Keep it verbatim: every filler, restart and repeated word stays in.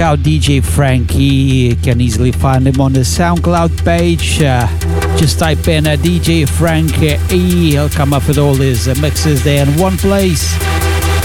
out D J Frankie. You can easily find him on the SoundCloud page. Uh, just type in uh, D J Frank E. He'll come up with all his uh, mixes there in one place.